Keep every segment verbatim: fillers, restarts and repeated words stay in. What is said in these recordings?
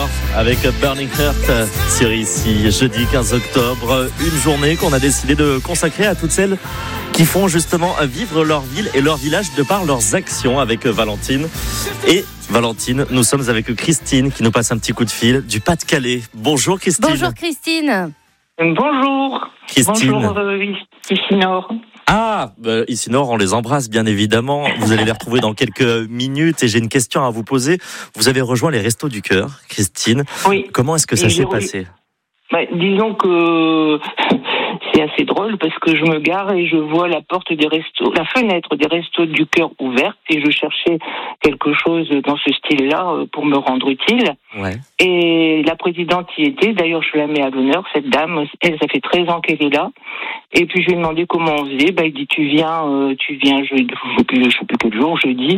War avec Burning Heart sur ici, jeudi quinze octobre. Une journée qu'on a décidé de consacrer à toutes celles qui font justement vivre leur ville et leur village de par leurs actions avec Valentine. Et Valentine, nous sommes avec Christine qui nous passe un petit coup de fil du Pas-de-Calais. Bonjour Christine. Bonjour Christine. Bonjour. Christine. Bonjour euh, ici Nord. Ah, bah, ici Nord, on les embrasse bien évidemment. Vous allez les retrouver dans quelques minutes et j'ai une question à vous poser. Vous avez rejoint les Restos du Cœur, Christine. Oui. Comment est-ce que ça Et s'est j'ai... passé ? Bah, disons que c'est assez drôle parce que je me gare et je vois la porte des restos, la fenêtre des Restos du Cœur ouverte et je cherchais quelque chose dans ce style-là pour me rendre utile. Ouais. Et la présidente y était, d'ailleurs je la mets à l'honneur, cette dame, elle, ça fait treize ans qu'elle est là. Et puis je lui ai demandé comment on faisait, bah, il dit tu viens, euh, tu viens jeudi, je sais plus, je sais plus quel jour, jeudi.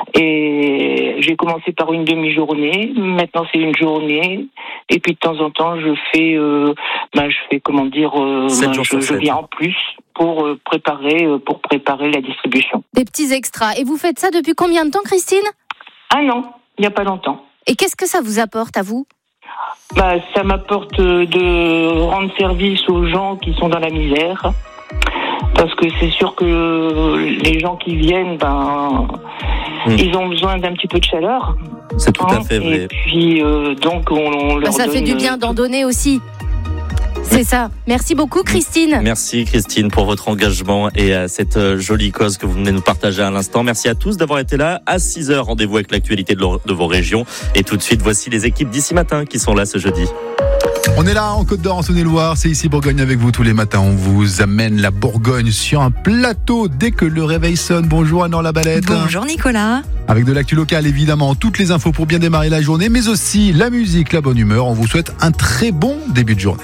Et j'ai commencé par une demi-journée, maintenant c'est une journée. Et puis de temps en temps je fais, euh, bah, je fais comment dire, euh, bah, je, je viens en plus pour euh, préparer, euh, pour préparer la distribution. Des petits extras. Et vous faites ça depuis combien de temps, Christine ? Ah non, il n'y a pas longtemps. Et qu'est-ce que ça vous apporte à vous ? Bah, ça m'apporte de rendre service aux gens qui sont dans la misère. Parce que c'est sûr que les gens qui viennent, ben, mmh. ils ont besoin d'un petit peu de chaleur. C'est tout hein, à fait vrai. Et puis, euh, donc, on, on leur bah, ça donne... fait du bien d'en donner aussi. C'est ça. Merci beaucoup, Christine. Merci, Christine, pour votre engagement et à cette jolie cause que vous venez nous partager à l'instant. Merci à tous d'avoir été là. À six heures, rendez-vous avec l'actualité de, de vos régions. Et tout de suite, voici les équipes d'ici matin qui sont là ce jeudi. On est là en Côte d'Or, en Saône-et-Loire, c'est ici Bourgogne avec vous tous les matins. On vous amène la Bourgogne sur un plateau dès que le réveil sonne. Bonjour Anne Labalette. Bonjour Nicolas. Avec de l'actu locale évidemment, toutes les infos pour bien démarrer la journée, mais aussi la musique, la bonne humeur. On vous souhaite un très bon début de journée.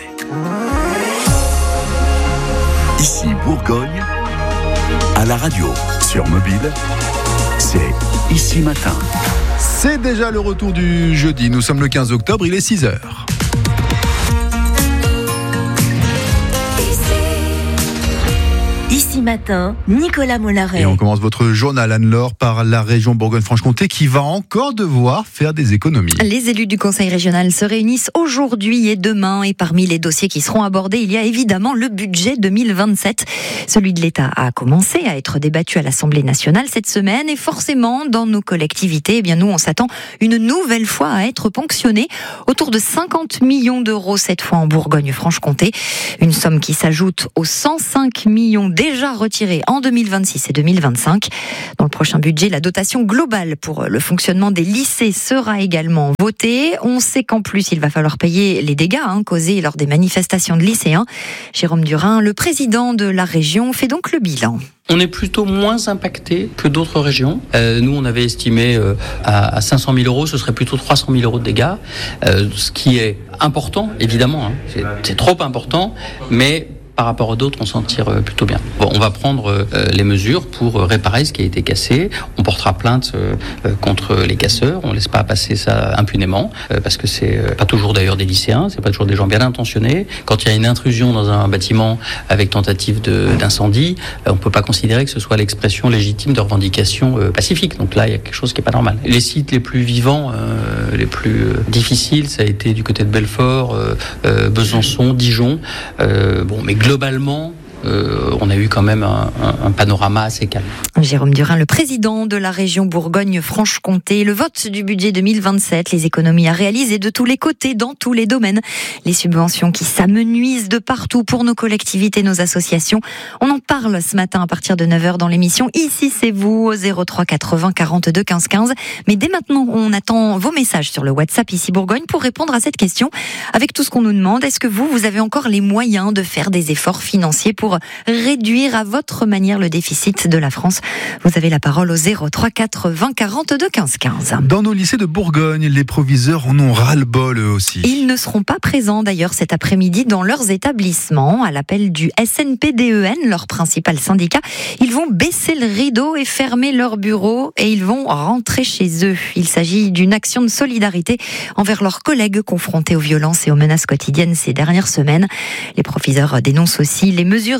Ici Bourgogne, à la radio, sur mobile, c'est Ici Matin. C'est déjà le retour du jeudi, nous sommes le quinze octobre, il est six heures. Ici Matin, Nicolas Mollaret. Et on commence votre journal Anne-Laure par la région Bourgogne-Franche-Comté qui va encore devoir faire des économies. Les élus du conseil régional se réunissent aujourd'hui et demain et parmi les dossiers qui seront abordés, il y a évidemment le budget deux mille vingt-sept. Celui de l'État a commencé à être débattu à l'Assemblée nationale cette semaine et forcément dans nos collectivités, eh bien nous on s'attend une nouvelle fois à être ponctionné autour de cinquante millions d'euros cette fois en Bourgogne-Franche-Comté. Une somme qui s'ajoute aux cent cinq millions déjà retirés en deux mille vingt-six et deux mille vingt-cinq. Dans le prochain budget, la dotation globale pour le fonctionnement des lycées sera également votée. On sait qu'en plus, il va falloir payer les dégâts hein, causés lors des manifestations de lycéens. Jérôme Durin, le président de la région, fait donc le bilan. On est plutôt moins impacté que d'autres régions. Euh, nous, on avait estimé euh, à, à cinq cent mille euros, ce serait plutôt trois cent mille euros de dégâts, euh, ce qui est important, évidemment. Hein. C'est, c'est trop important, mais par rapport à d'autres, on s'en tire plutôt bien. Bon, on va prendre euh, les mesures pour réparer ce qui a été cassé. On portera plainte euh, contre les casseurs. On ne laisse pas passer ça impunément, euh, parce que c'est euh, pas toujours d'ailleurs des lycéens, c'est pas toujours des gens bien intentionnés. Quand il y a une intrusion dans un bâtiment avec tentative de, d'incendie, euh, on peut pas considérer que ce soit l'expression légitime de revendications euh, pacifiques. Donc là, il y a quelque chose qui est pas normal. Les sites les plus vivants, euh, les plus euh, difficiles, ça a été du côté de Belfort, euh, euh, Besançon, Dijon. Euh, bon, mais globalement, euh, on a eu quand même un, un, un panorama assez calme. Jérôme Durin, le président de la région Bourgogne-Franche-Comté. Le vote du budget deux mille vingt-sept, les économies à réaliser de tous les côtés, dans tous les domaines. Les subventions qui s'amenuisent de partout pour nos collectivités, nos associations. On en parle ce matin à partir de neuf heures dans l'émission. Ici, c'est vous, au zéro trois quatre-vingts quarante-deux quinze quinze. Mais dès maintenant, on attend vos messages sur le WhatsApp Ici Bourgogne pour répondre à cette question. Avec tout ce qu'on nous demande, est-ce que vous, vous avez encore les moyens de faire des efforts financiers pour réduire à votre manière le déficit de la France? Vous avez la parole au zéro trois quatre-vingts quarante-deux quinze quinze. Dans nos lycées de Bourgogne, les proviseurs en ont ras-le-bol eux aussi. Ils ne seront pas présents d'ailleurs cet après-midi dans leurs établissements. À l'appel du S N P D E N, leur principal syndicat, ils vont baisser le rideau et fermer leurs bureaux et ils vont rentrer chez eux. Il s'agit d'une action de solidarité envers leurs collègues confrontés aux violences et aux menaces quotidiennes ces dernières semaines. Les proviseurs dénoncent aussi les mesures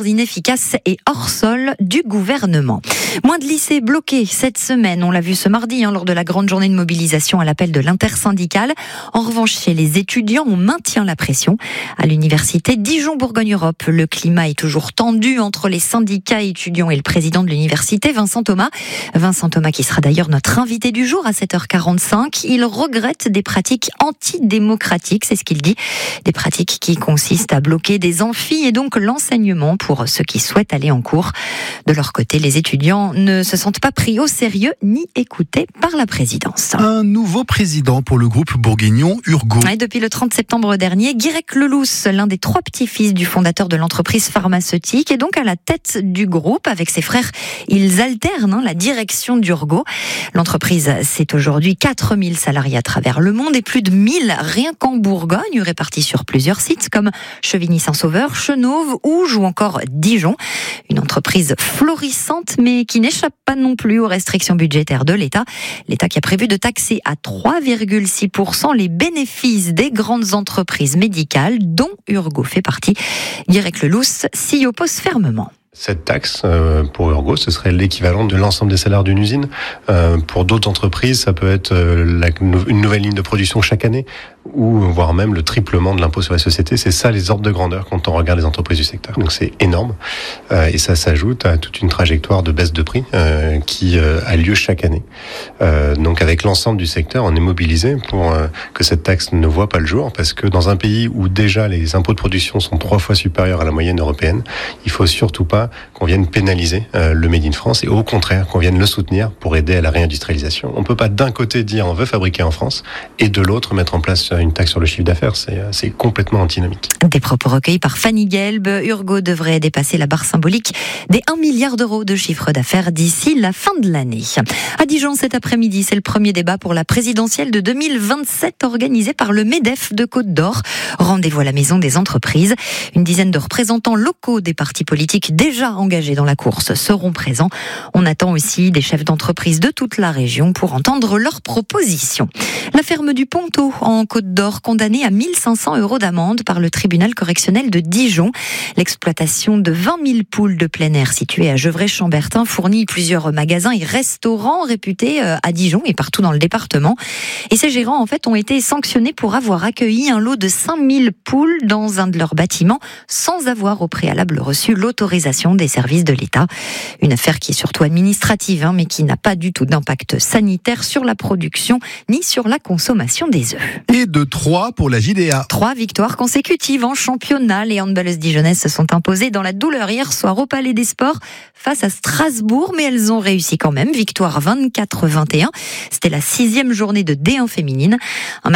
mesures inefficaces et hors sol du gouvernement. Moins de lycées bloqués cette semaine, on l'a vu ce mardi hein, lors de la grande journée de mobilisation à l'appel de l'intersyndicale. En revanche, chez les étudiants, on maintient la pression. À l'université Dijon-Bourgogne-Europe, le climat est toujours tendu entre les syndicats étudiants et le président de l'université, Vincent Thomas. Vincent Thomas qui sera d'ailleurs notre invité du jour à sept heures quarante-cinq. Il regrette des pratiques antidémocratiques, c'est ce qu'il dit. Des pratiques qui consistent à bloquer des amphis et donc l'enseignement pour ceux qui souhaitent aller en cours. De leur côté, les étudiants ne se sentent pas pris au sérieux ni écoutés par la présidence. Un nouveau président pour le groupe bourguignon Urgo. Et depuis le trente septembre dernier, Guirec Lelousse, l'un des trois petits-fils du fondateur de l'entreprise pharmaceutique, est donc à la tête du groupe. Avec ses frères, ils alternent hein, la direction d'Urgo. L'entreprise, c'est aujourd'hui quatre mille salariés à travers le monde et plus de mille rien qu'en Bourgogne, répartis sur plusieurs sites comme Chevigny-Saint-Sauveur, Chenôve, Ouge ou encore Dijon. Une entreprise florissante mais qui n'échappe pas non plus aux restrictions budgétaires de l'État. L'État qui a prévu de taxer à trois virgule six pour cent les bénéfices des grandes entreprises médicales, dont Urgo fait partie. Guirec Lelousse s'y oppose fermement. Cette taxe, euh, pour Urgo, ce serait l'équivalent de l'ensemble des salaires d'une usine. Euh, pour d'autres entreprises, ça peut être euh, la, une nouvelle ligne de production chaque année, ou voire même le triplement de l'impôt sur la société. C'est ça les ordres de grandeur quand on regarde les entreprises du secteur. Donc c'est énorme, euh, et ça s'ajoute à toute une trajectoire de baisse de prix euh, qui euh, a lieu chaque année. Euh, donc avec l'ensemble du secteur, on est mobilisé pour euh, que cette taxe ne voit pas le jour, parce que dans un pays où déjà les impôts de production sont trois fois supérieurs à la moyenne européenne, il faut surtout pas qu'on vienne pénaliser euh, le Made in France, et au contraire qu'on vienne le soutenir pour aider à la réindustrialisation. On peut pas d'un côté dire on veut fabriquer en France et de l'autre mettre en place une taxe sur le chiffre d'affaires. C'est, c'est complètement antinomique. Des propos recueillis par Fanny Gelb. Urgo devrait dépasser la barre symbolique des un milliard d'euros de chiffre d'affaires d'ici la fin de l'année. À Dijon cet après-midi, c'est le premier débat pour la présidentielle de deux mille vingt-sept organisé par le MEDEF de Côte d'Or. Rendez-vous à la Maison des Entreprises. Une dizaine de représentants locaux des partis politiques déjà engagés dans la course seront présents. On attend aussi des chefs d'entreprise de toute la région pour entendre leurs propositions. La ferme du Ponto en Côte d'Or, condamnée à mille cinq cents euros d'amende par le tribunal correctionnel de Dijon. L'exploitation de vingt mille poules de plein air situées à Gevrey-Chambertin fournit plusieurs magasins et restaurants réputés à Dijon et partout dans le département. Et ces gérants, en fait, ont été sanctionnés pour avoir accueilli un lot de cinq mille poules dans un de leurs bâtiments sans avoir au préalable reçu l'autorisation des services de l'État. Une affaire qui est surtout administrative, hein, mais qui n'a pas du tout d'impact sanitaire sur la production ni sur la consommation des œufs. Et de trois pour la J D A. Trois victoires consécutives en championnat. Les handballeuses dijonnaises se sont imposées dans la douleur hier soir au Palais des Sports face à Strasbourg, mais elles ont réussi quand même. Victoire vingt-quatre à vingt et un. C'était la sixième journée de D un féminine. Un